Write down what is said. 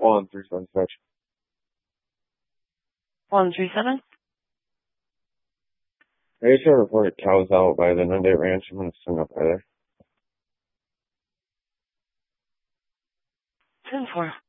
137. 137? I just got reported cows out by the Nundate Ranch. I'm going to send up by there. 10-4.